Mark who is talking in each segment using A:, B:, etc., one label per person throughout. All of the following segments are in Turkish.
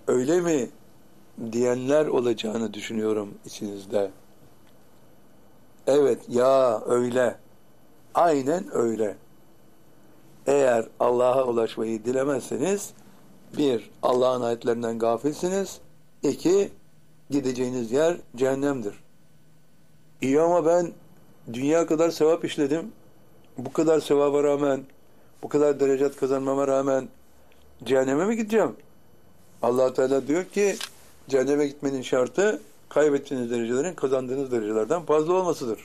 A: öyle mi diyenler olacağını düşünüyorum içinizde. Evet, ya öyle. Aynen öyle. Eğer Allah'a ulaşmayı dilemezseniz, bir, Allah'ın ayetlerinden gafilsiniz. İki, gideceğiniz yer cehennemdir. İyi ama ben dünya kadar sevap işledim. Bu kadar sevaba rağmen, bu kadar derecat kazanmama rağmen cehenneme mi gideceğim? Allah Teala diyor ki cehenneme gitmenin şartı kaybettiğiniz derecelerin kazandığınız derecelerden fazla olmasıdır.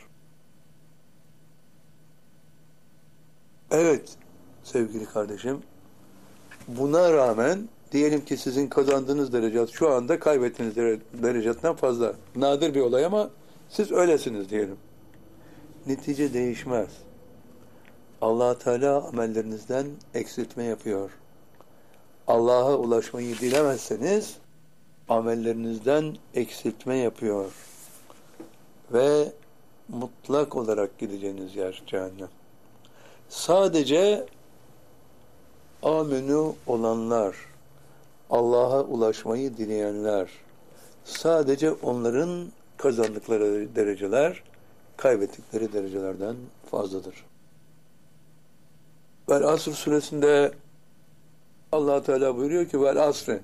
A: Evet sevgili kardeşim, buna rağmen diyelim ki sizin kazandığınız derecat şu anda kaybettiğiniz derecattan fazla. Nadir bir olay ama siz öylesiniz diyelim. Netice değişmez. Allah Teala amellerinizden eksiltme yapıyor. Allah'a ulaşmayı dilemezseniz amellerinizden eksiltme yapıyor. Ve mutlak olarak gideceğiniz yer cehennem. Sadece amenü olanlar, Allah'a ulaşmayı dileyenler, sadece onların kazandıkları dereceler, kaybettikleri derecelerden fazladır. Vel Asr suresinde Allah Teala buyuruyor ki vel asre,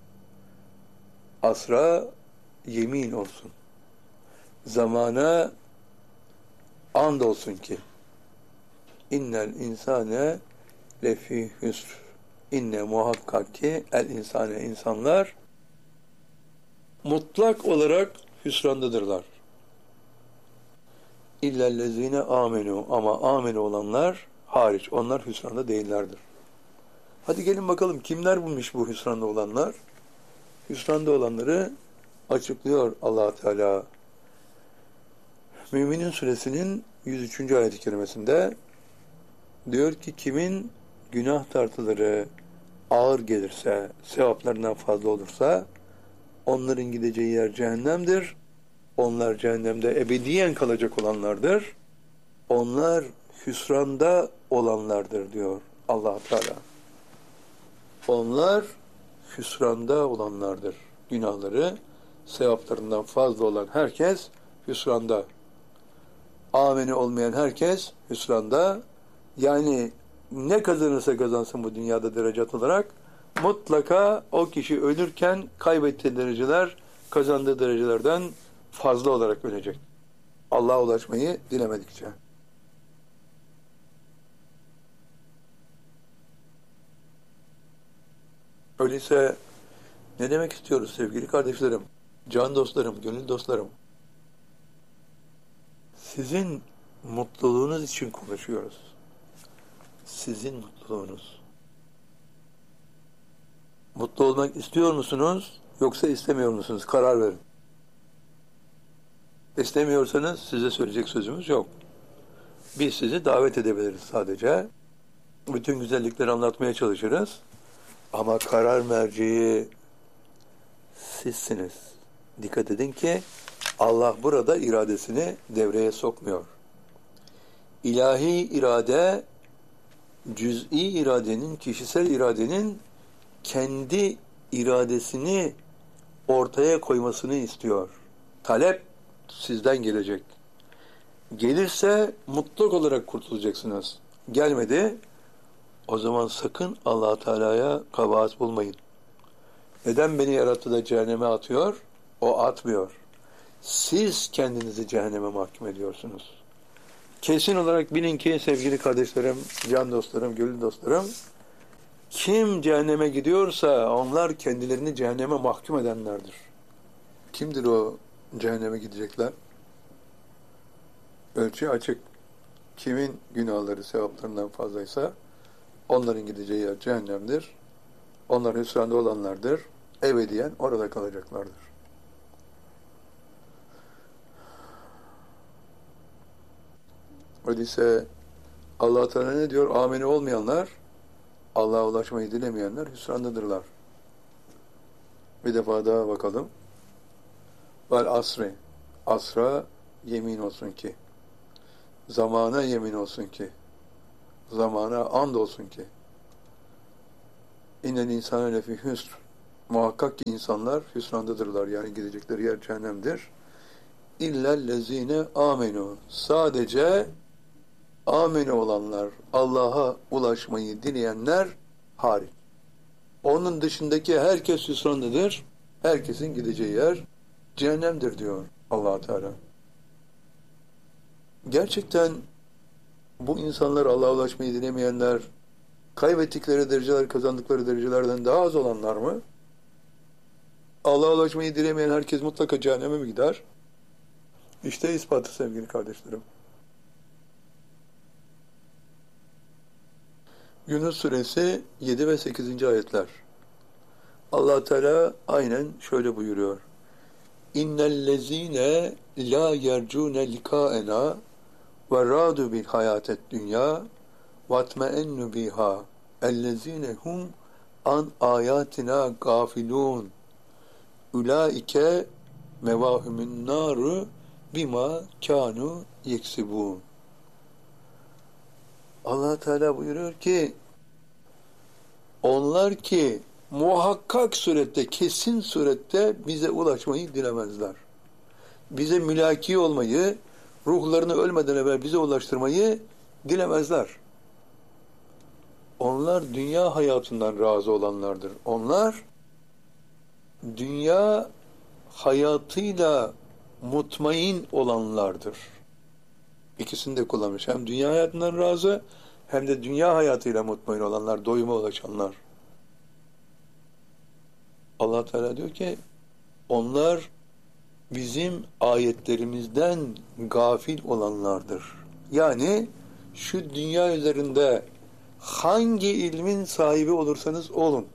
A: asra yemin olsun. Zamana and olsun ki innel insane lefi hüsr. İnne muhakkak ki el insane, insanlar mutlak olarak hüsrandadırlar. İllellezine amenu, ama amenu olanlar hariç, onlar hüsranda değillerdir. Hadi gelin bakalım kimler bulmuş bu hüsranda olanlar? Hüsranda olanları açıklıyor Allah Teala. Müminin suresinin 103. ayet-i kerimesinde diyor ki kimin günah tartıları ağır gelirse, sevaplarından fazla olursa onların gideceği yer cehennemdir. Onlar cehennemde ebediyen kalacak olanlardır. Onlar hüsranda olanlardır diyor Allah Teala. Onlar hüsranda olanlardır. Günahları sevaplarından fazla olan herkes hüsranda. Ameni olmayan herkes hüsranda. Yani ne kazanırsa kazansın bu dünyada derecat olarak mutlaka o kişi ölürken kaybettiği dereceler kazandığı derecelerden fazla olarak ölecek. Allah'a ulaşmayı dilemedikçe. Öyleyse ne demek istiyoruz sevgili kardeşlerim, can dostlarım, gönül dostlarım? Sizin mutluluğunuz için konuşuyoruz. Sizin mutluluğunuz. Mutlu olmak istiyor musunuz yoksa istemiyor musunuz? Karar verin. İstemiyorsanız size söyleyecek sözümüz yok. Biz sizi davet edebiliriz sadece. Bütün güzellikleri anlatmaya çalışırız. Ama karar merceği sizsiniz. Dikkat edin ki Allah burada iradesini devreye sokmuyor. İlahi irade, cüz'i iradenin, kişisel iradenin kendi iradesini ortaya koymasını istiyor. Talep sizden gelecek. Gelirse mutlak olarak kurtulacaksınız. Gelmedi, o zaman sakın Allah Teala'ya kabahat bulmayın. Neden beni yarattı da cehenneme atıyor? O atmıyor. Siz kendinizi cehenneme mahkum ediyorsunuz. Kesin olarak bilin ki sevgili kardeşlerim, can dostlarım, gönül dostlarım, kim cehenneme gidiyorsa onlar kendilerini cehenneme mahkum edenlerdir. Kimdir o cehenneme gidecekler? Ölçü açık. Kimin günahları sevaplarından fazlaysa onların gideceği yer cehennemdir. Onlar hüsranda olanlardır. Ebediyen orada kalacaklardır. Öyleyse Allah Teala ne diyor? Ameni olmayanlar, Allah'a ulaşmayı dilemeyenler hüsrandadırlar. Bir defa daha bakalım. Vel asri, asra yemin olsun ki, zamana yemin olsun ki, zamana and olsun ki, İnnel insane lefi hüsr, Muhakkak ki insanlar hüsrandadırlar. Yani gidecekleri yer cehennemdir. İllellezine amenu. Sadece amenu olanlar, Allah'a ulaşmayı dileyenler hariç. Onun dışındaki herkes hüsrandadır. Herkesin gideceği yer cehennemdir diyor Allah Teala. Gerçekten bu insanlar Allah'a ulaşmayı dilemeyenler kaybettikleri dereceler kazandıkları derecelerden daha az olanlar mı? Allah'a ulaşmayı dilemeyen herkes mutlaka cehenneme mi gider? İşte ispatı sevgili kardeşlerim. Yunus suresi 7 ve 8. ayetler. Allah Teala aynen şöyle buyuruyor. İnnellezîne lâ yercûne likâena ve râdu bil hayâted dünya vatme'ennu biha ellezîne hum an âyâtina gâfilûn ulaike mevâhumün nâru bima kânu yeksibûn. Allah Teala buyuruyor ki onlar ki muhakkak surette, kesin surette bize ulaşmayı dilemezler. Bize mülaki olmayı, ruhlarını ölmeden evvel bize ulaştırmayı dilemezler. Onlar dünya hayatından razı olanlardır. Onlar dünya hayatıyla mutmain olanlardır. İkisini de kullanmış. Hem dünya hayatından razı hem de dünya hayatıyla mutmain olanlar, doyuma ulaşanlar. Allah Teala diyor ki onlar bizim ayetlerimizden gafil olanlardır. Yani şu dünya üzerinde hangi ilmin sahibi olursanız olun.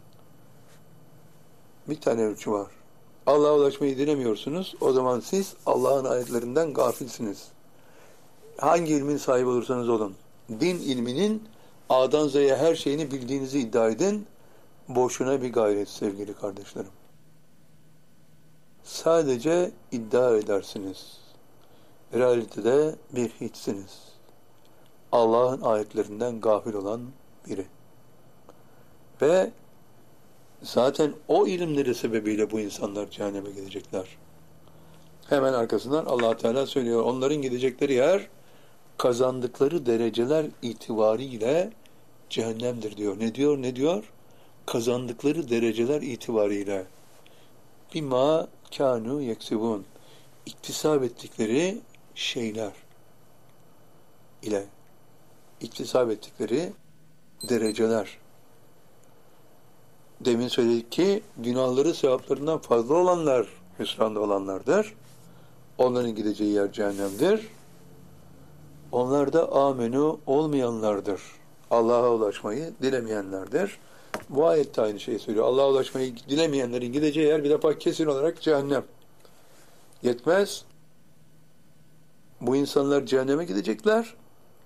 A: Bir tane ölçü var. Allah'a ulaşmayı dilemiyorsunuz. O zaman siz Allah'ın ayetlerinden gafilsiniz. Hangi ilmin sahibi olursanız olun. Din ilminin A'dan Z'ye her şeyini bildiğinizi iddia edin. Boşuna bir gayret sevgili kardeşlerim. Sadece iddia edersiniz. Realitede bir hiçsiniz. Allah'ın ayetlerinden gafil olan biri. Ve zaten o ilimleri sebebiyle bu insanlar cehenneme gidecekler. Hemen arkasından Allah Teala söylüyor. Onların gidecekleri yer kazandıkları dereceler itibariyle cehennemdir diyor. Ne diyor? Ne diyor? Kazandıkları dereceler itibariyle bima kanu yeksibun, iktisap ettikleri şeyler ile iktisap ettikleri dereceler. Demin söyledik ki günahları sevaplarından fazla olanlar hüsranda olanlardır. Onların gideceği yer cehennemdir. Onlar da amenu olmayanlardır. Allah'a ulaşmayı dilemeyenlerdir. Bu ayette aynı şeyi söylüyor. Allah'a ulaşmayı dilemeyenlerin gideceği yer bir defa kesin olarak cehennem. Yetmez. Bu insanlar cehenneme gidecekler.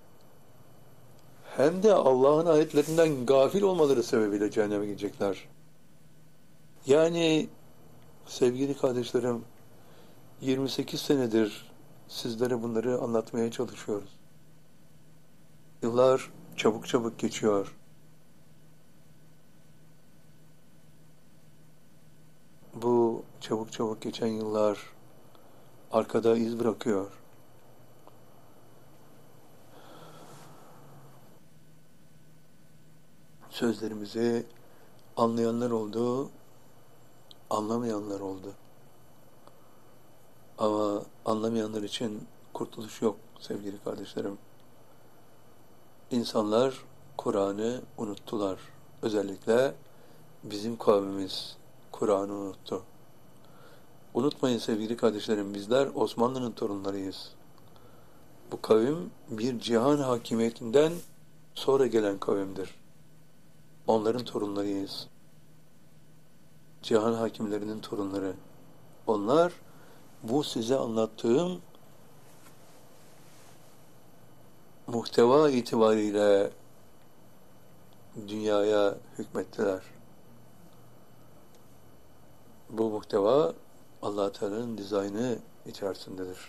A: Hem de Allah'ın ayetlerinden gafil olmaları sebebiyle cehenneme gidecekler. Yani sevgili kardeşlerim 28 senedir sizlere bunları anlatmaya çalışıyoruz. Yıllar çabuk çabuk geçiyor. Bu çabuk çabuk geçen yıllar arkada iz bırakıyor. Sözlerimizi anlayanlar oldu, anlamayanlar oldu. Ama anlamayanlar için kurtuluş yok sevgili kardeşlerim. İnsanlar Kur'an'ı unuttular. Özellikle bizim kavmimiz Kur'an'ı unuttu. Unutmayın sevgili kardeşlerim, bizler Osmanlı'nın torunlarıyız. Bu kavim bir cihan hakimiyetinden sonra gelen kavimdir. Onların torunlarıyız. Cihan hakimlerinin torunları. Onlar bu size anlattığım muhteva itibariyle dünyaya hükmettiler. Bu muhteva Allah Teala'nın dizaynı içerisindedir.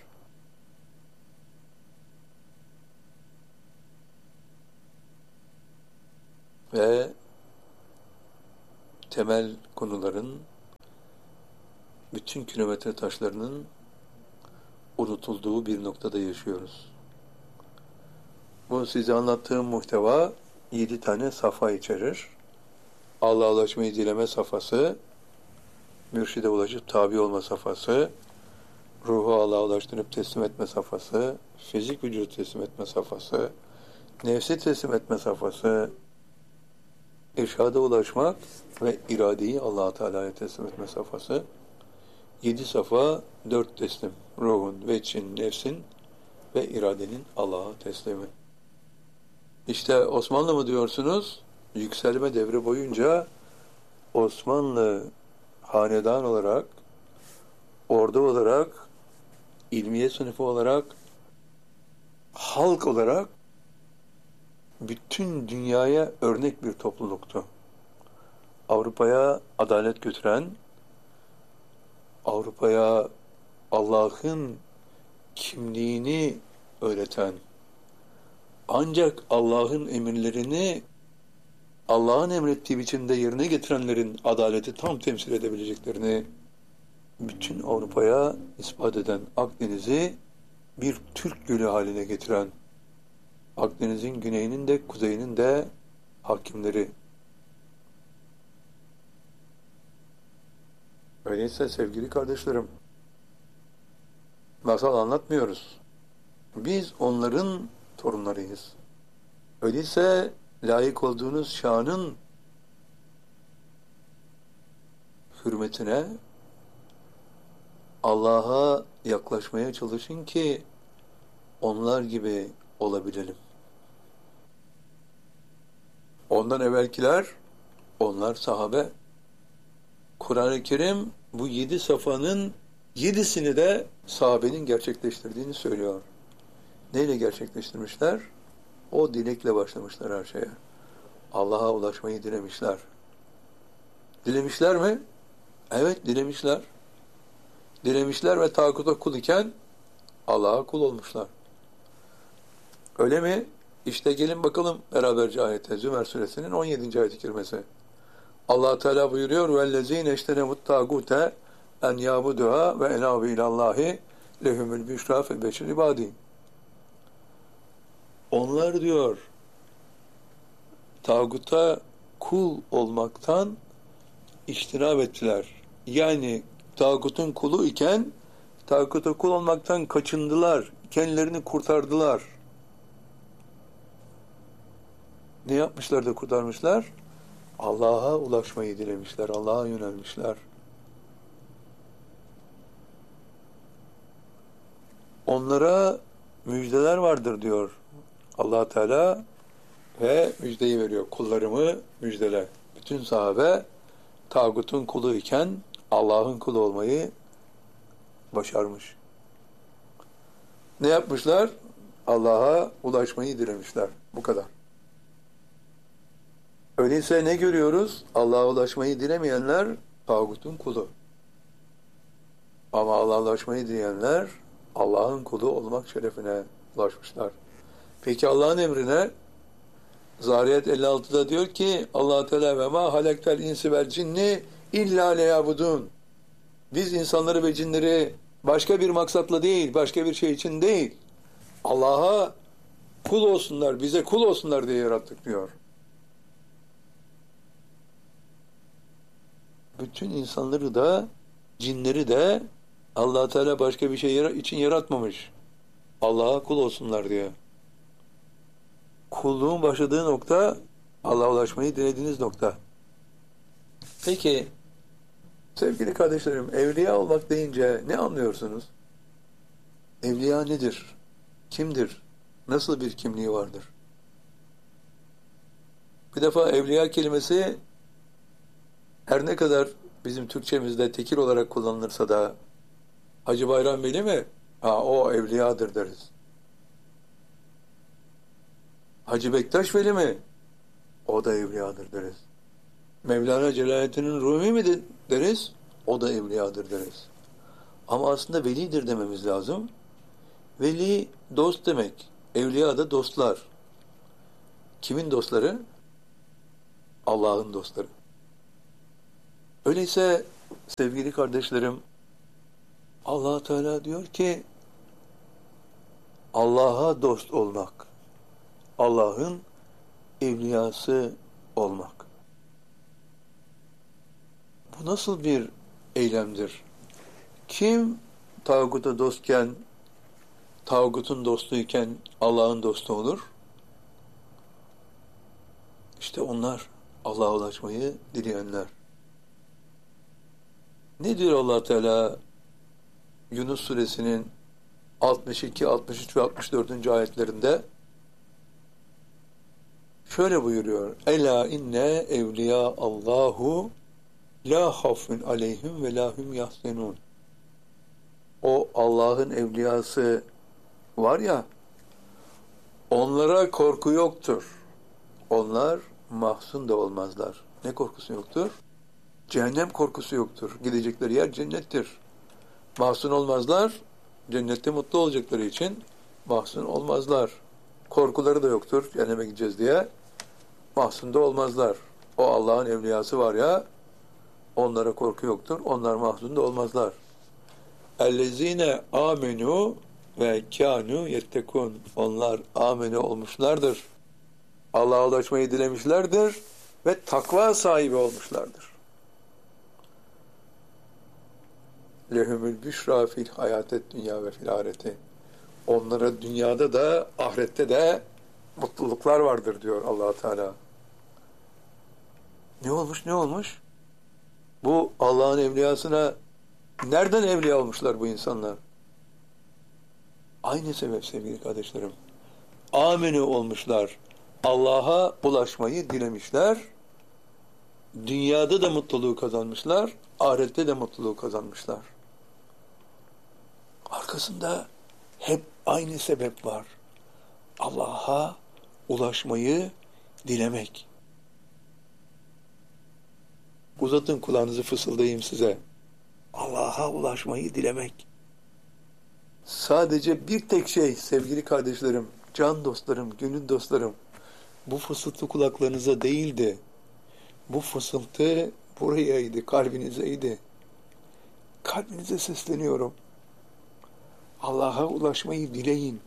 A: Ve temel konuların, bütün kilometre taşlarının unutulduğu bir noktada yaşıyoruz. Bu size anlattığım muhteva 7 tane safa içerir. Allah'a ulaşmayı dileme safhası, mürşide ulaşıp tabi olma safhası, ruhu Allah'a ulaştırıp teslim etme safhası, fizik vücudu teslim etme safhası, nefsi teslim etme safhası, irşada ulaşmak ve iradeyi Allah-u Teala'ya teslim etme safhası. 7 safa, 4 teslim. Ruhun, veçin, nefsin ve iradenin Allah'a teslimi. İşte Osmanlı mı diyorsunuz? Yükselme devri boyunca Osmanlı hanedan olarak, ordu olarak, ilmiye sınıfı olarak, halk olarak bütün dünyaya örnek bir topluluktu. Avrupa'ya adalet götüren, Avrupa'ya Allah'ın kimliğini öğreten, ancak Allah'ın emirlerini Allah'ın emrettiği biçimde yerine getirenlerin adaleti tam temsil edebileceklerini bütün Avrupa'ya ispat eden Akdeniz'i bir Türk gölü haline getiren, Akdeniz'in güneyinin de kuzeyinin de hakimleri. Öyleyse sevgili kardeşlerim, masal anlatmıyoruz. Biz onların torunlarıyız. Öyleyse layık olduğunuz şanın hürmetine Allah'a yaklaşmaya çalışın ki onlar gibi olabilelim. Ondan evvelkiler, onlar sahabe. Kur'an-ı Kerim bu 7 safanın 7'sini de sahabenin gerçekleştirdiğini söylüyor. Neyle gerçekleştirmişler? O dilekle başlamışlar her şeye. Allah'a ulaşmayı dilemişler. Dilemişler mi? Evet, dilemişler. Dilemişler ve tağuta kul iken Allah'a kul olmuşlar. Öyle mi? İşte gelin bakalım beraberce ayete. Zümer suresinin 17. ayet-i kerimesi. Allah Teala buyuruyor: "Vellezîne eştenebut tâgûte en yâbuduha ve enâbu ilallâhi lehumul büşrâ fe beşir ibâdî." Onlar diyor, tağuta kul olmaktan iştinab ettiler. Yani tağutun kulu iken tağuta kul olmaktan kaçındılar. Kendilerini kurtardılar. Ne yapmışlar da kurtarmışlar? Allah'a ulaşmayı dilemişler. Allah'a yönelmişler. Onlara müjdeler vardır diyor Allah Teala ve müjdeyi veriyor. Kullarımı müjdele. Bütün sahabe tağutun kulu iken Allah'ın kulu olmayı başarmış. Ne yapmışlar? Allah'a ulaşmayı dilemişler. Bu kadar. Öyleyse ne görüyoruz? Allah'a ulaşmayı dilemeyenler tağutun kulu. Ama Allah'a ulaşmayı dileyenler Allah'ın kulu olmak şerefine ulaşmışlar. Peki Allah'ın emrine Zariyat 56'da diyor ki Allah Teala ve ma halaktel insi vel cinni illa liyabudun. Biz insanları ve cinleri başka bir maksatla değil, başka bir şey için değil, Allah'a kul olsunlar, bize kul olsunlar diye yarattık diyor. Bütün insanları da, cinleri de Allah Teala başka bir şey için yaratmamış. Allah'a kul olsunlar diye. Kulluğun başladığı nokta, Allah'a ulaşmayı dilediğiniz nokta. Peki, sevgili kardeşlerim, evliya olmak deyince ne anlıyorsunuz? Evliya nedir? Kimdir? Nasıl bir kimliği vardır? Bir defa evliya kelimesi her ne kadar bizim Türkçemizde tekil olarak kullanılırsa da Hacı Bayram Veli mi? Ha, o evliyadır deriz. Hacı Bektaş Veli mi? O da evliyadır deriz. Mevlana Celaleddin Rumi mi deriz? O da evliyadır deriz. Ama aslında velidir dememiz lazım. Veli dost demek. Evliya da dostlar. Kimin dostları? Allah'ın dostları. Öyleyse sevgili kardeşlerim, Allah Teala diyor ki Allah'a dost olmak, Allah'ın evliyası olmak. Bu nasıl bir eylemdir? Kim tağuta dostken, tağutun dostuyken Allah'ın dostu olur? İşte onlar Allah'a ulaşmayı dileyenler. Ne diyor Allah Teala Yunus suresinin 62, 63 ve 64. ayetlerinde? Şöyle buyuruyor. Ela inne evliya Allahu la hafun aleyhim ve la hum yahzenun. O Allah'ın evliyası var ya, onlara korku yoktur. Onlar mahzun da olmazlar. Ne korkusu yoktur? Cehennem korkusu yoktur. Gidecekleri yer cennettir. Mahzun olmazlar. Cennette mutlu olacakları için mahzun olmazlar. Korkuları da yoktur. Cehenneme gideceğiz diye. Mahzun da olmazlar. O Allah'ın evliyası var ya, onlara korku yoktur. Onlar mahzun da olmazlar. Ellezine amenu ve kânû yettekûn. Onlar amene olmuşlardır. Allah'a ulaşmayı dilemişlerdir ve takva sahibi olmuşlardır. Lehumul büşra fil hayatet dünya ve fil ahireti. Onlara dünyada da ahirette de mutluluklar vardır diyor Allah Teala. Ne olmuş, ne olmuş? Bu Allah'ın evliyasına nereden evliya olmuşlar bu insanlar? Aynı sebep sevgili kardeşlerim. Amene olmuşlar. Allah'a ulaşmayı dilemişler. Dünyada da mutluluğu kazanmışlar. Ahirette de mutluluğu kazanmışlar. Arkasında hep aynı sebep var. Allah'a ulaşmayı dilemek. Uzatın kulağınızı, fısıldayayım size. Allah'a ulaşmayı dilemek. Sadece bir tek şey sevgili kardeşlerim, can dostlarım, gönül dostlarım. Bu fısıltı kulaklarınıza değildi. Bu fısıltı burayaydı, kalbinizeydi. Kalbinize sesleniyorum. Allah'a ulaşmayı dileyin.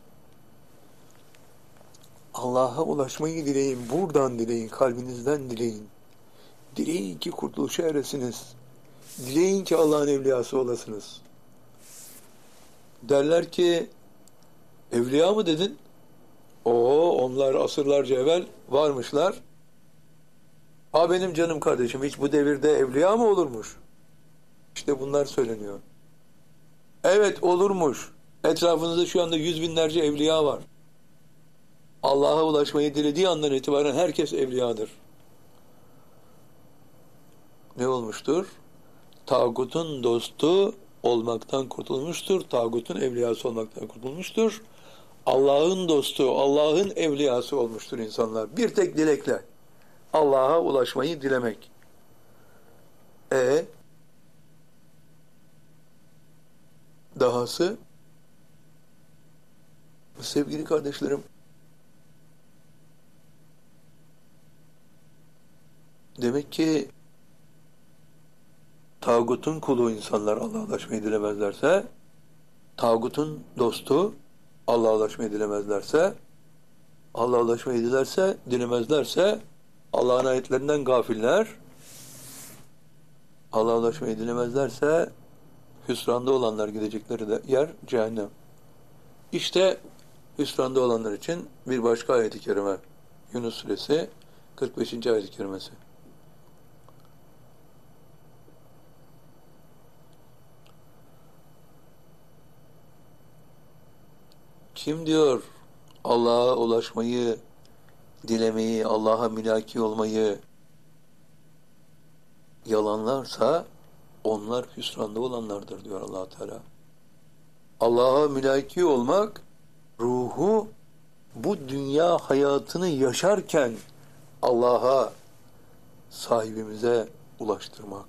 A: Allah'a ulaşmayı dileyin. Buradan dileyin, kalbinizden dileyin. Dileyin ki kurtuluşa eresiniz. Dileyin ki Allah'ın evliyası olasınız. Derler ki, evliya mı dedin? Onlar asırlarca evvel varmışlar. Benim canım kardeşim, hiç bu devirde evliya mı olurmuş? İşte bunlar söyleniyor. Evet, olurmuş. Etrafınızda şu anda yüz binlerce evliya var. Allah'a ulaşmayı dilediği andan itibaren herkes evliyadır. Ne olmuştur? Tağutun dostu olmaktan kurtulmuştur. Tağutun evliyası olmaktan kurtulmuştur. Allah'ın dostu, Allah'ın evliyası olmuştur insanlar. Bir tek dilekle Allah'a ulaşmayı dilemek. Dahası sevgili kardeşlerim, demek ki tağutun kulu insanlar Allah'a ulaşmayı dilemezlerse, tağutun dostu Allah'a ulaşmayı dilemezlerse, Allah'a ulaşmayı dilemezlerse Allah'ın ayetlerinden gafiller, Allah'a ulaşmayı dilemezlerse hüsranda olanlar gidecekleri de yer cehennem. İşte hüsranda olanlar için bir başka ayet-i kerime. Yunus suresi 45. ayet-i kerimesi. Kim diyor Allah'a ulaşmayı, dilemeyi, Allah'a mülaki olmayı yalanlarsa onlar hüsranda olanlardır diyor Allah Teala. Allah'a mülaki olmak, ruhu bu dünya hayatını yaşarken Allah'a, sahibimize ulaştırmak.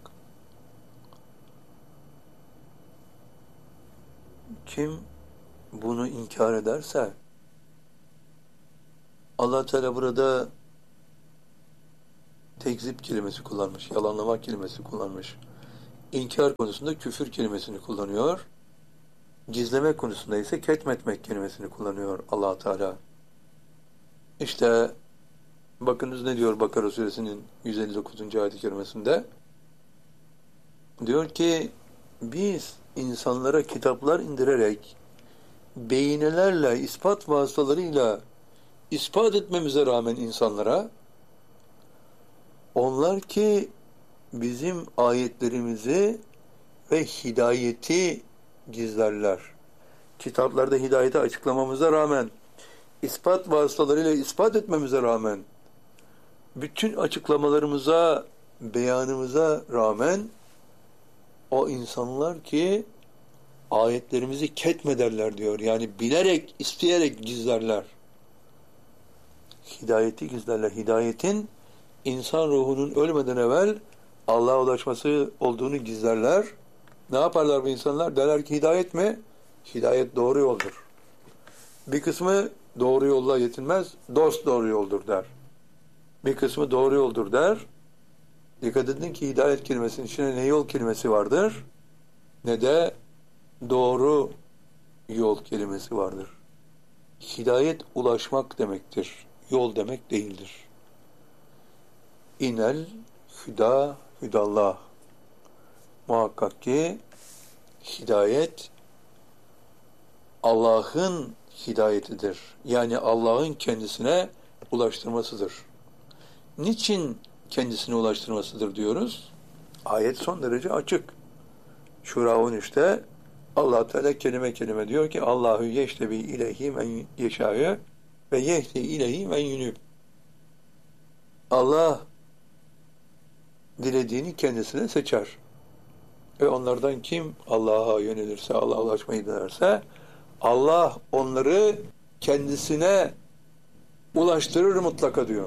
A: Kim bunu inkar ederse, Allah Teala burada tekzip kelimesi kullanmış, yalanlamak kelimesi kullanmış. İnkar konusunda küfür kelimesini kullanıyor. Gizleme konusunda ise ketmetmek kelimesini kullanıyor Allah Teala. İşte bakınız ne diyor Bakara suresinin 159. ayet-i kerimesinde? Diyor ki biz insanlara kitaplar indirerek beyinelerle, ispat vasıtalarıyla ispat etmemize rağmen insanlara, onlar ki bizim ayetlerimizi ve hidayeti gizlerler. Kitaplarda hidayeti açıklamamıza rağmen, ispat vasıtalarıyla ispat etmemize rağmen, bütün açıklamalarımıza, beyanımıza rağmen o insanlar ki ayetlerimizi ketmederler diyor. Yani bilerek, isteyerek gizlerler. Hidayeti gizlerler. Hidayetin insan ruhunun ölmeden evvel Allah'a ulaşması olduğunu gizlerler. Ne yaparlar bu insanlar? Derler ki hidayet mi? Hidayet doğru yoldur. Bir kısmı doğru yolla yetinmez, dost doğru yoldur der. Bir kısmı doğru yoldur der. Dikkat edin ki hidayet kelimesinin içine ne yol kelimesi vardır, ne de doğru yol kelimesi vardır. Hidayet ulaşmak demektir. Yol demek değildir. İnel hüda hüdallah. Muhakkak ki hidayet Allah'ın hidayetidir. Yani Allah'ın kendisine ulaştırmasıdır. Niçin kendisine ulaştırmasıdır diyoruz? Ayet son derece açık. Şura 13'te Allah Teala kelime kelime diyor ki Allahu yeştebi ileyhi men yeşâ'ı ve yehdi ileyhi men yunib. Allah dilediğini kendisine seçer. Ve onlardan kim Allah'a yönelirse, Allah'a ulaşmayı dilerse Allah onları kendisine ulaştırır mutlaka diyor.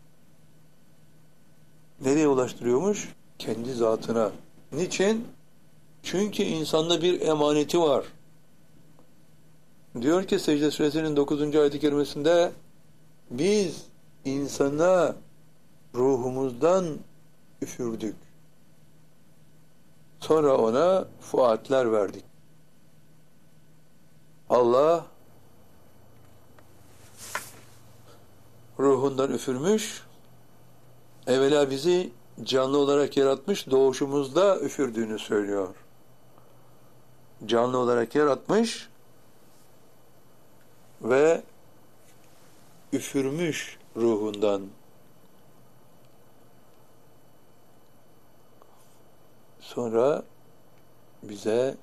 A: Nereye ulaştırıyormuş? Kendi zatına. Niçin? Çünkü insanda bir emaneti var. Diyor ki Secde Suresinin 9. ayet-i kerimesinde biz insana ruhumuzdan üfürdük. Sonra ona fuatler verdik. Allah ruhundan üfürmüş, evvela bizi canlı olarak yaratmış, doğuşumuzda üfürdüğünü söylüyor. Canlı olarak yaratmış ve üfürmüş ruhundan. Sonra bize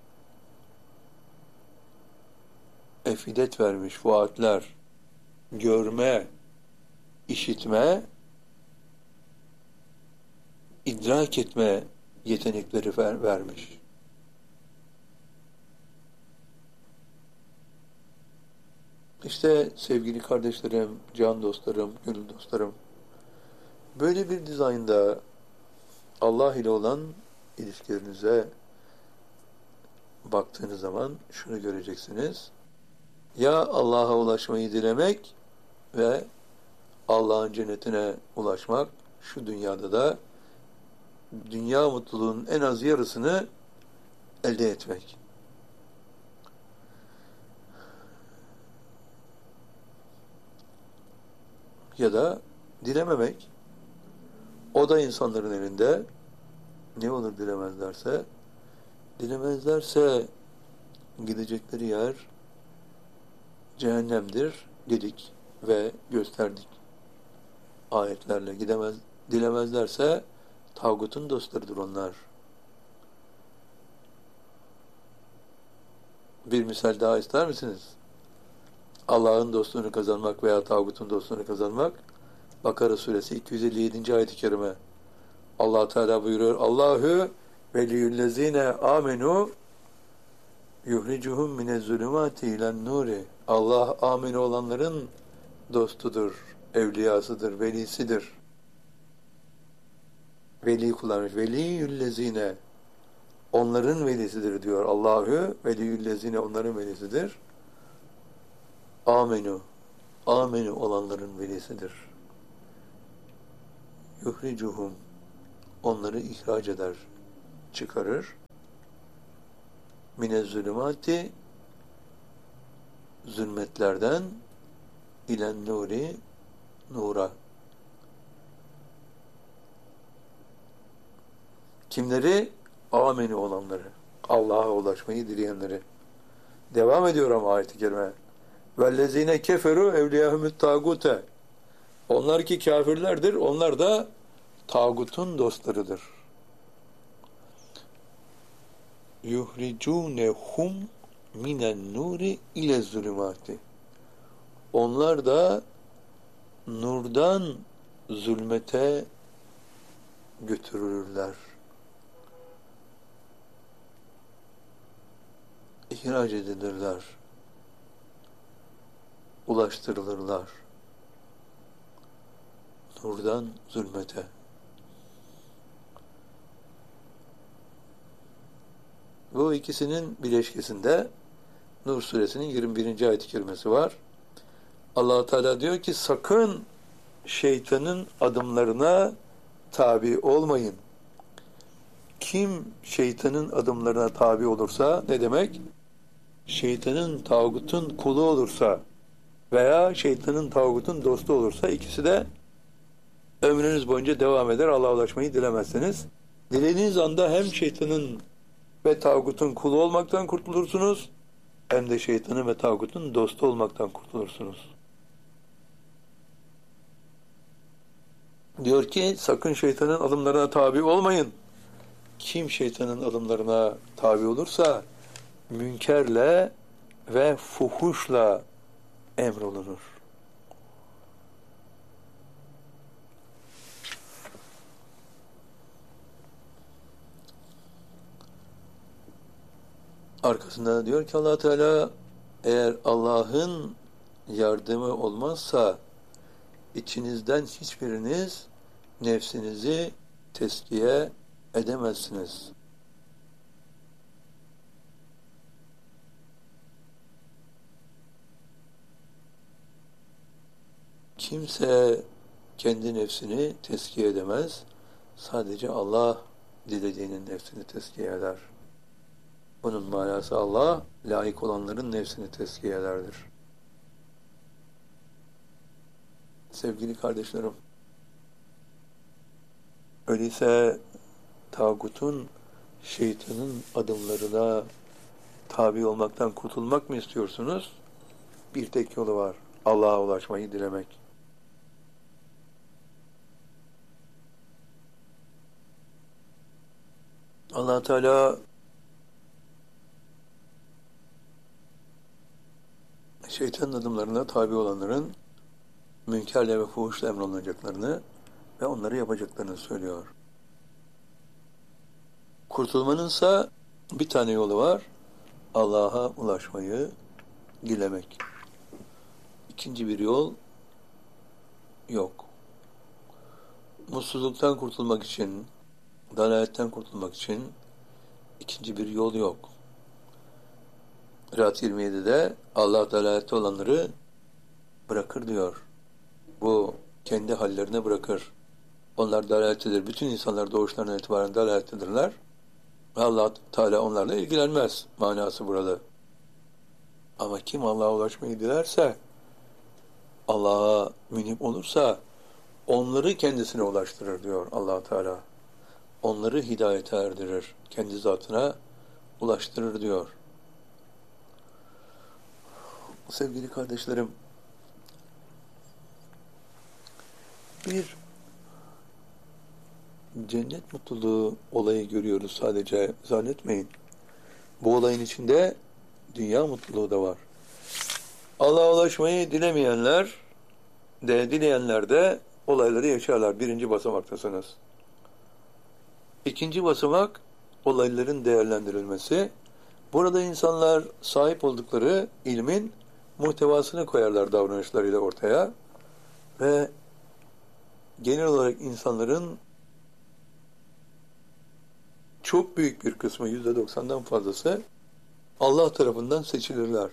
A: efidet vermiş, fuatler, görme, işitme, idrak etme yetenekleri vermiş. İşte sevgili kardeşlerim, can dostlarım, gönül dostlarım, böyle bir dizaynda Allah ile olan ilişkilerinize baktığınız zaman şunu göreceksiniz. Ya Allah'a ulaşmayı dilemek ve Allah'ın cennetine ulaşmak, şu dünyada da dünya mutluluğunun en az yarısını elde etmek. Ya da dilememek. O da insanların elinde. Ne olur dilemezlerse? Dilemezlerse gidecekleri yer cehennemdir dedik ve gösterdik. Ayetlerle dilemezlerse tağutun dostlarıdır onlar. Bir misal daha ister misiniz? Allah'ın dostluğunu kazanmak veya tağutun dostluğunu kazanmak. Bakara suresi 257. ayet-i kerime. Allah Teala buyuruyor. Allahu veliyyüllezine amenu yuhricuhum minezzulumati ilen nuri. Allah amin olanların dostudur, evliyasıdır, velisidir. Veli kullanmış. Veliyyüllezine onların velisidir diyor. Allahu veliyyüllezine onların velisidir. Amenu olanların velisidir. yuhricuhum, onları ihraç eder, çıkarır. Minezzülümati, zulmetlerden, ilen nuri, nura. Kimleri? Ameni olanları. Allah'a ulaşmayı dileyenleri. Devam ediyor ama ayet-i kerime. Vellezine keferu evliyahumut tagute. Onlar ki kafirlerdir, onlar da tağutun dostlarıdır. Yuhricunehum minen nuri ile zulümati. Onlar da nurdan zulmete götürürler. İhraç edilirler. Ulaştırılırlar. Nurdan zulmete. Bu ikisinin bileşkesinde Nur suresinin 21. ayet-i kerimesi var. Allah Teala diyor ki sakın şeytanın adımlarına tabi olmayın. Kim şeytanın adımlarına tabi olursa ne demek? Şeytanın, tağutun kulu olursa veya şeytanın, tağutun dostu olursa ikisi de ömrünüz boyunca devam eder. Allah'a ulaşmayı dilemezseniz. Dilediğiniz anda hem şeytanın ve tağutun kulu olmaktan kurtulursunuz hem de şeytanın ve tağutun dostu olmaktan kurtulursunuz. Diyor ki sakın şeytanın adımlarına tabi olmayın. Kim şeytanın adımlarına tabi olursa münkerle ve fuhuşla emrolunur. Arkasında diyor ki Allah Teala eğer Allah'ın yardımı olmazsa içinizden hiçbiriniz nefsinizi teskiye edemezsiniz. Kimse kendi nefsini teskiye edemez. Sadece Allah dilediğinin nefsini teskiye eder. Bunun manası Allah layık olanların nefsini teskiye ederdir. Sevgili kardeşlerim, öyleyse tağutun, şeytanın adımlarına tabi olmaktan kurtulmak mı istiyorsunuz? Bir tek yolu var. Allah'a ulaşmayı dilemek. Allah Teala şeytanın adımlarına tabi olanların münkerle ve fuhuşla emrolunacaklarını ve onları yapacaklarını söylüyor. Kurtulmanınsa bir tane yolu var. Allah'a ulaşmayı dilemek. İkinci bir yol yok. Mutsuzluktan kurtulmak için, dalaletten kurtulmak için ikinci bir yol yok. Ra'd 27'de Allah dalalette olanları bırakır diyor. Bu kendi hallerine bırakır. Onlar dalalettedir. Bütün insanlar doğuşlarından itibaren dalalettedirler. Allah Teala onlarla ilgilenmez. Manası burada. Ama kim Allah'a ulaşmayı dilerse, Allah'a münip olursa onları kendisine ulaştırır diyor Allah Teala. Onları hidayete erdirir. Kendi zatına ulaştırır diyor. Sevgili kardeşlerim, bir cennet mutluluğu olayı görüyoruz sadece, zannetmeyin. Bu olayın içinde dünya mutluluğu da var. Allah'a ulaşmayı dilemeyenler de, dileyenler de olayları yaşarlar. Birinci basamaktasınız. İkinci basamak olayların değerlendirilmesi. Burada insanlar sahip oldukları ilmin muhtevasını koyarlar davranışlarıyla ortaya ve genel olarak insanların çok büyük bir kısmı, %90'dan fazlası Allah tarafından seçilirler.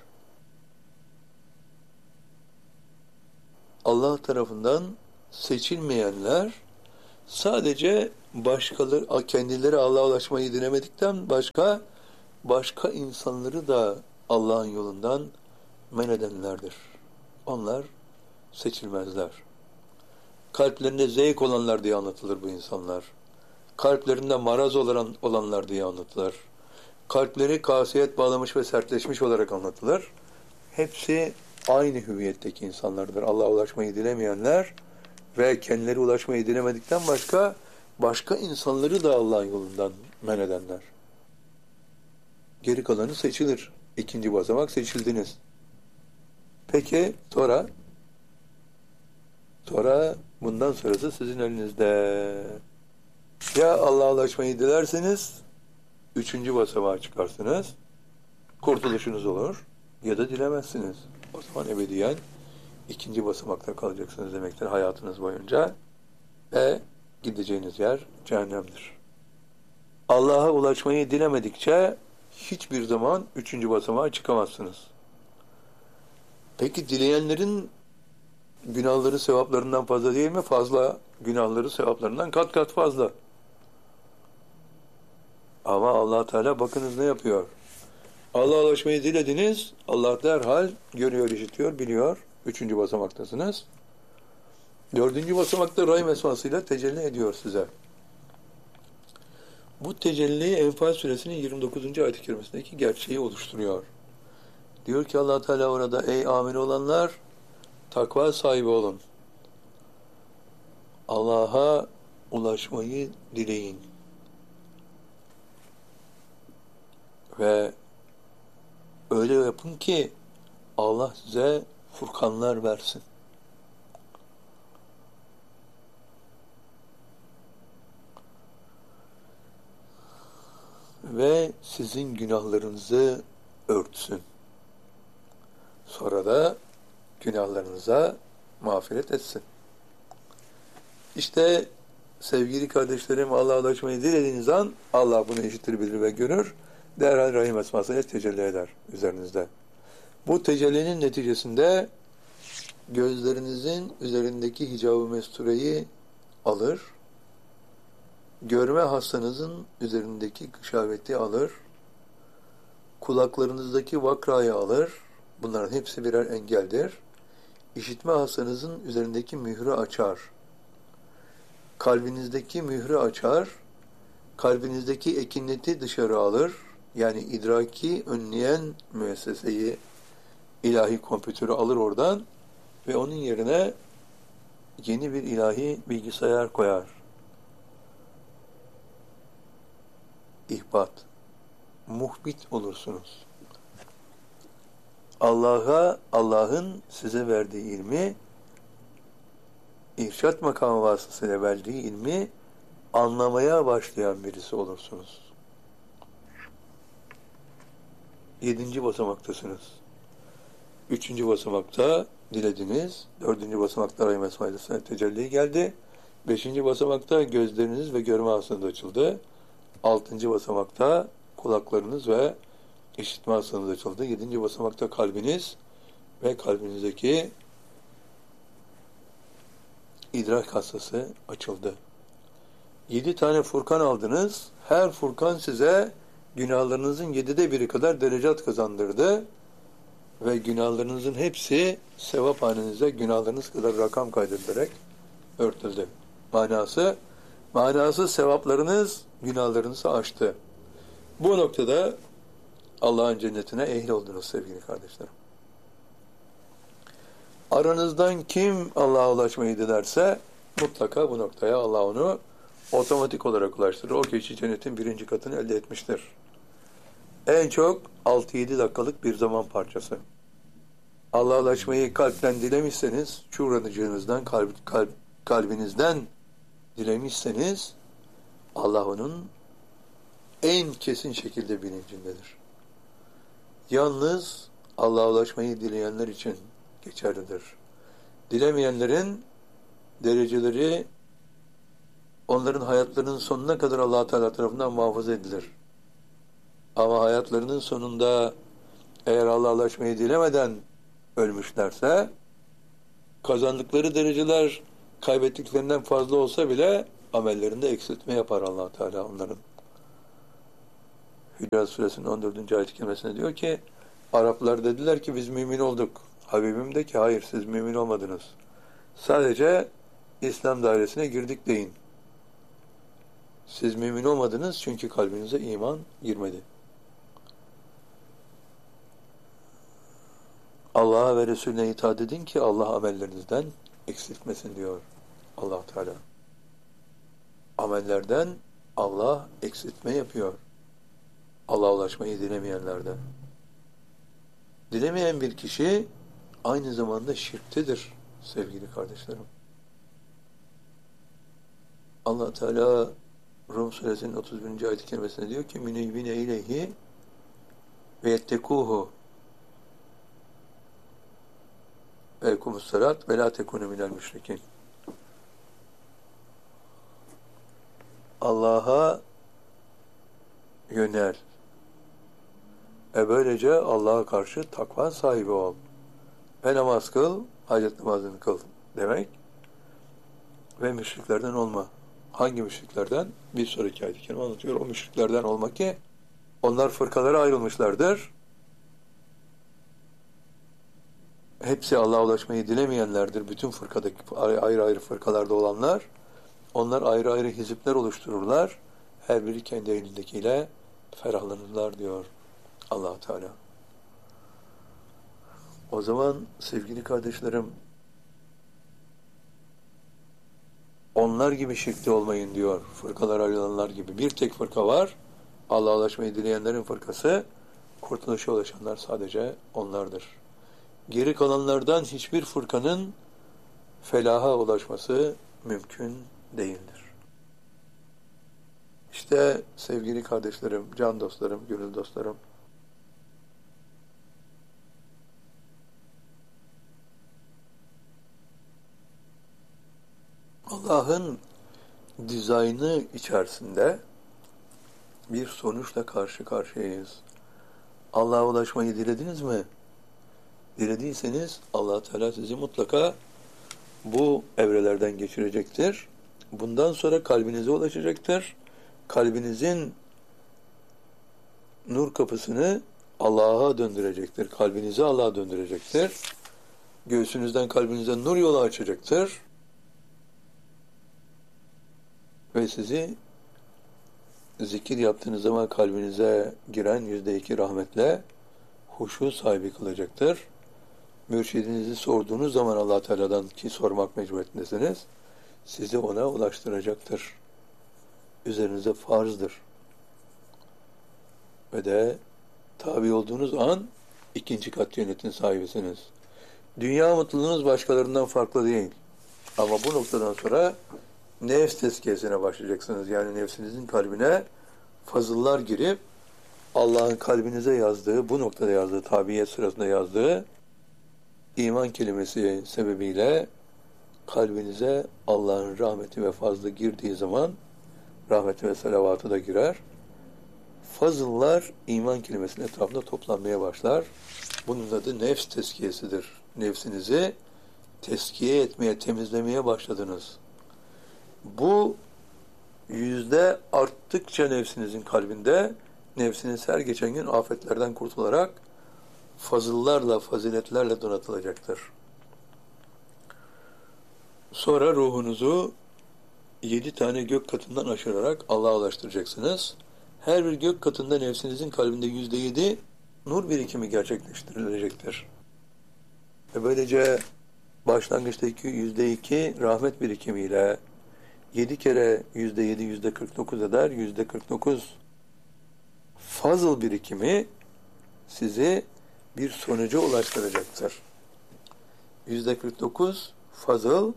A: Allah tarafından seçilmeyenler Sadece başkaları, kendileri Allah'a ulaşmayı dilemedikten başka insanları da Allah'ın yolundan men edenlerdir. Onlar seçilmezler. Kalplerinde zevk olanlar diye anlatılır bu insanlar. Kalplerinde maraz olanlar diye anlatılır. Kalpleri kasiyet bağlamış ve sertleşmiş olarak anlatılır. Hepsi aynı hüviyetteki insanlardır. Allah'a ulaşmayı dilemeyenler ve kendileri ulaşmayı dilemedikten başka insanları da Allah'ın yolundan men edenler. Geri kalanı seçilir. İkinci basamak seçildiniz. Peki Tora bundan sonrası sizin elinizde. Ya Allah'a ulaşmayı dilerseniz üçüncü basamağa çıkarsınız. Kurtuluşunuz olur. Ya da dilemezsiniz. O zaman ebediyen ikinci basamakta kalacaksınız demektir hayatınız boyunca. Ve gideceğiniz yer cehennemdir. Allah'a ulaşmayı dilemedikçe hiçbir zaman üçüncü basamağa çıkamazsınız. Peki dileyenlerin günahları sevaplarından fazla değil mi? Fazla. Günahları sevaplarından kat kat fazla. Ama Allah Teala bakınız ne yapıyor. Allah'a ulaşmayı dilediniz. Allah derhal görüyor, işitiyor, biliyor. Üçüncü basamaktasınız. Dördüncü basamakta Rahim esmasıyla tecelli ediyor size. Bu tecelli Enfal suresinin 29. ayet-i kerimesindeki gerçeği oluşturuyor. Diyor ki Allah Teala orada ey amin olanlar takva sahibi olun. Allah'a ulaşmayı dileyin. Ve öyle yapın ki Allah size furkanlar versin. Ve sizin günahlarınızı örtsün. Sonra da günahlarınıza mağfiret etsin. İşte sevgili kardeşlerim Allah'a ulaşmayı dilediğiniz an Allah bunu işitir, bilir ve görür. Derhal Rahim esmasıyla tecelli eder üzerinizde. Bu tecellinin neticesinde gözlerinizin üzerindeki hicab-ı mestureyi alır, görme hastanızın üzerindeki gışaveti alır, kulaklarınızdaki vakrayı alır, bunların hepsi birer engeldir. İşitme hastanızın üzerindeki mührü açar, kalbinizdeki mührü açar, kalbinizdeki ekineti dışarı alır, yani idraki önleyen müesseseyi, ilahi kompütörü alır oradan ve onun yerine yeni bir ilahi bilgisayar koyar. İhbat, muhbit olursunuz. Allah'ın size verdiği ilmi, irşat makamı vasıtasıyla verdiği ilmi anlamaya başlayan birisi olursunuz. 7. basamaktasınız. 3. basamakta dilediniz. 4. basamakta Rahim esmasıyla tecelli geldi. 5. basamakta gözleriniz ve görme hastanız açıldı. 6. basamakta kulaklarınız ve işitme hastanız açıldı. 7. basamakta kalbiniz ve kalbinizdeki idrak hastası açıldı. 7 tane furkan aldınız. Her furkan size günahlarınızın 7'de 1'i kadar derecat kazandırdı. Ve günahlarınızın hepsi sevap hanenize günahlarınız kadar rakam kaydedilerek örtüldü. Manası sevaplarınız günahlarınızı aştı. Bu noktada Allah'ın cennetine ehil oldunuz sevgili kardeşlerim. Aranızdan kim Allah'a ulaşmayı dilerse mutlaka bu noktaya Allah onu otomatik olarak ulaştırır. O kişi cennetin 1. katını elde etmiştir. En çok 6-7 dakikalık bir zaman parçası. Allah'a ulaşmayı kalpten dilemişseniz, şuuranıcığınızdan, kalbinizden dilemişseniz, Allah onun en kesin şekilde bilincindedir. Yalnız Allah'a ulaşmayı dileyenler için geçerlidir. Dilemeyenlerin dereceleri onların hayatlarının sonuna kadar Allah Teala tarafından muhafaza edilir. Ama hayatlarının sonunda eğer Allah'a ulaşmayı dilemeden ölmüşlerse kazandıkları dereceler kaybettiklerinden fazla olsa bile amellerinde eksiltme yapar Allah Teala onların. Hücurat Suresinin 14. ayet-i kerimesinde diyor ki, Araplar dediler ki biz mümin olduk. Habibim de ki hayır, siz mümin olmadınız. Sadece İslam dairesine girdik deyin. Siz mümin olmadınız çünkü kalbinize iman girmedi. Allah'a ve Resulüne itaat edin ki Allah amellerinizden eksiltmesin diyor Allah Teala. Amellerden Allah eksiltme yapıyor. Allah'a ulaşmayı dilemeyenlerden. Dilemeyen bir kişi aynı zamanda şirktedir sevgili kardeşlerim. Allah Teala Rum Suresinin 31. ayet-i kerimesinde diyor ki münibine ileyhi ve yettekuhu ve ekumussalat ve la tekunu minel müşrikin. Allah'a yönel. Böylece Allah'a karşı takva sahibi ol. Ve namaz kıl, hacet namazını kıl demek. Ve müşriklerden olma. Hangi müşriklerden? Bir sonraki ayet-i kerime anlatıyor. O müşriklerden olma ki onlar fırkalara ayrılmışlardır. Hepsi Allah'a ulaşmayı dilemeyenlerdir. Bütün fırkadaki ayrı ayrı fırkalarda olanlar. Onlar ayrı ayrı hizipler oluştururlar. Her biri kendi elindekiyle ferahlanırlar diyor Allah Teala. O zaman sevgili kardeşlerim, onlar gibi şirkte olmayın diyor. Fırkalar ayrılanlar gibi. Bir tek fırka var. Allah'a ulaşmayı dileyenlerin fırkası. Kurtuluşa ulaşanlar sadece onlardır. Geri kalanlardan hiçbir fırkanın felaha ulaşması mümkün değildir. İşte sevgili kardeşlerim, can dostlarım, gönül dostlarım, Allah'ın dizaynı içerisinde bir sonuçla karşı karşıyayız. Allah'a ulaşmayı dilediniz mi? Dilediyseniz Allah Teala sizi mutlaka bu evrelerden geçirecektir. Bundan sonra kalbinize ulaşacaktır. Kalbinizin nur kapısını Allah'a döndürecektir. Kalbinizi Allah'a döndürecektir. Göğsünüzden kalbinize nur yolu açacaktır. Ve sizi zikir yaptığınız zaman kalbinize giren %2 rahmetle huşu sahibi kılacaktır. Mürşidinizi sorduğunuz zaman Allah Teala'dan ki sormak mecburiyetindesiniz, sizi ona ulaştıracaktır. Üzerinize farzdır. Ve de tabi olduğunuz an ikinci kat cennetin sahibisiniz. Dünya mutluluğunuz başkalarından farklı değil. Ama bu noktadan sonra nefs tezkiyesine başlayacaksınız. Yani nefsinizin kalbine fazıllar girip Allah'ın kalbinize yazdığı, bu noktada yazdığı, tabiyet sırasında yazdığı iman kelimesi sebebiyle kalbinize Allah'ın rahmeti ve fazlı girdiği zaman rahmeti ve salavatı da girer. Fazıllar iman kelimesinin etrafında toplanmaya başlar. Bunun adı nefs tezkiyesidir. Nefsinizi tezkiye etmeye, temizlemeye başladınız. Bu yüzde arttıkça nefsinizin kalbinde, nefsiniz her geçen gün afetlerden kurtularak fazıllarla, faziletlerle donatılacaktır. Sonra ruhunuzu 7 tane gök katından aşırarak Allah'a ulaştıracaksınız. Her bir gök katında nefsinizin kalbinde %7 nur birikimi gerçekleştirilecektir. Ve böylece başlangıçtaki %2 rahmet birikimiyle 7 kere %7 %49 eder. %49 fazıl birikimi sizi bir sonuca ulaştıracaktır. %49 fazıl,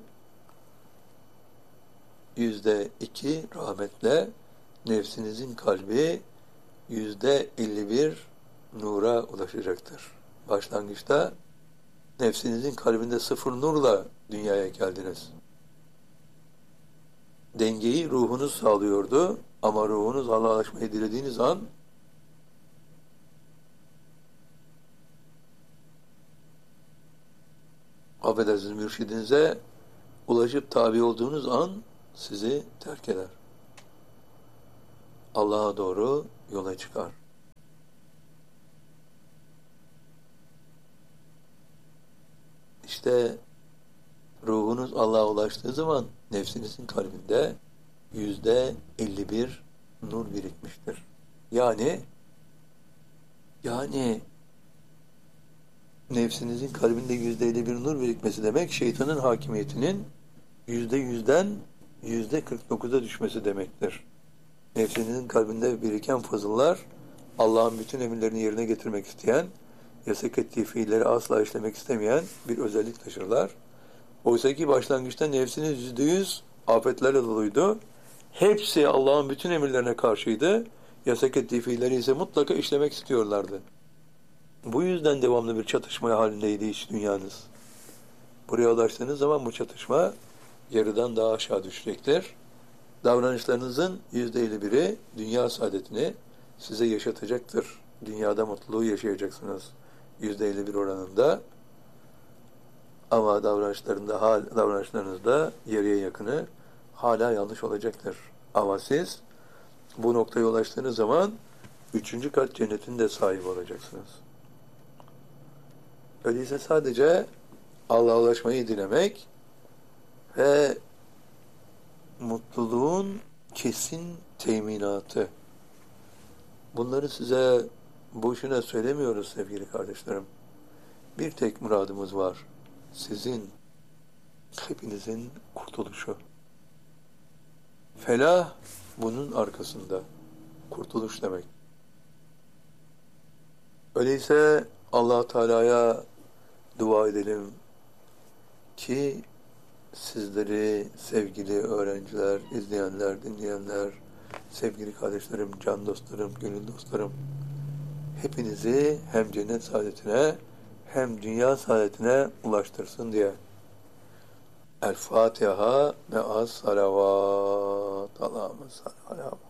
A: %2 rahmetle nefsinizin kalbi %51 nura ulaşacaktır. Başlangıçta nefsinizin kalbinde 0 nurla dünyaya geldiniz. Dengeyi ruhunuz sağlıyordu ama ruhunuz Allah'a ulaşmayı dilediğiniz an affedersiniz mürşidinize ulaşıp tabi olduğunuz an sizi terk eder. Allah'a doğru yola çıkar. İşte ruhunuz Allah'a ulaştığı zaman nefsinizin kalbinde %51 nur birikmiştir. Yani nefsinizin kalbinde %51 nur birikmesi demek şeytanın hakimiyetinin %100'den %49'a düşmesi demektir. Nefsinizin kalbinde biriken fazıllar Allah'ın bütün emirlerini yerine getirmek isteyen, yasak ettiği fiilleri asla işlemek istemeyen bir özellik taşırlar. Oysa ki başlangıçta nefsiniz %100 afetlerle doluydu. Hepsi Allah'ın bütün emirlerine karşıydı. Yasak ettiği fiilleri ise mutlaka işlemek istiyorlardı. Bu yüzden devamlı bir çatışma halindeydi iç dünyanız. Buraya ulaştığınız zaman bu çatışma yarıdan daha aşağı düşecektir. Davranışlarınızın %51'i dünya saadetini size yaşatacaktır. Dünyada mutluluğu yaşayacaksınız %51 oranında. Ama davranışlarınızda yarıya yakını hala yanlış olacaktır. Ama siz bu noktaya ulaştığınız zaman 3. kat cennetin de sahibi olacaksınız. Öyleyse sadece Allah'a ulaşmayı dilemek ve mutluluğun kesin teminatı. Bunları size boşuna söylemiyoruz sevgili kardeşlerim. Bir tek muradımız var. Sizin, hepinizin kurtuluşu. Felah bunun arkasında. Kurtuluş demek. Öyleyse Allah Teala'ya dua edelim ki sizleri sevgili öğrenciler, izleyenler, dinleyenler, sevgili kardeşlerim, can dostlarım, gönül dostlarım, hepinizi hem cennet saadetine hem dünya saadetine ulaştırsın diye. El Fatiha me'as salavat. Allahümme salli ala